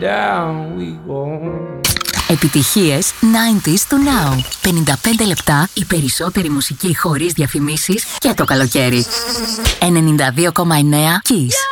down we go. Επιτυχίες 90s to now. 55 λεπτά η περισσότερη μουσική χωρίς διαφημίσεις και το καλοκαίρι. 92,9 Kiss.